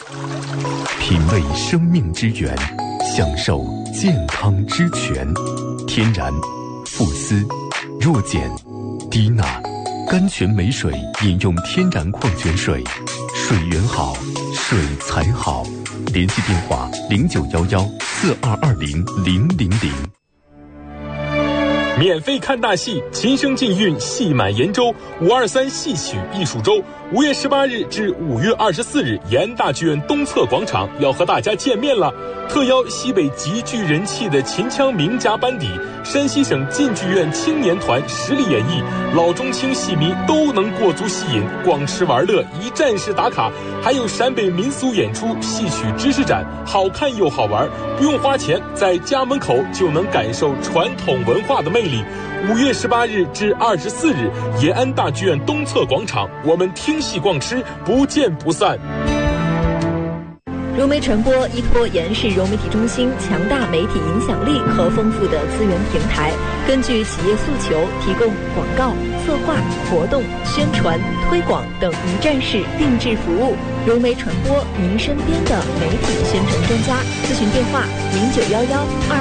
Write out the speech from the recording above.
品味生命之源，享受健康之泉。天然、馥斯、弱碱、低钠、甘泉美水，饮用天然矿泉水，水源好，水才好。联系电话0911422000。 免费看大戏，秦声劲韵，戏满延州523戏曲艺术周，5月18日至5月24日，延安大剧院东侧广场要和大家见面了。特邀西北极具人气的秦腔名家班底，山西省晋剧院青年团实力演绎，老中青戏迷都能过足戏瘾，逛吃玩乐，一站式打卡。还有陕北民俗演出、戏曲知识展，好看又好玩，不用花钱，在家门口就能感受传统文化的魅力。5月18日至24日，延安大剧院东侧广场，我们听戏逛吃，不见不散。 融媒传播依托延安市融媒体中心强大媒体影响力和丰富的资源平台，根据企业诉求提供广告、策划、活动、宣传、推广等一站式定制服务。融媒传播，您身边的媒体宣传专家。咨询电话：0911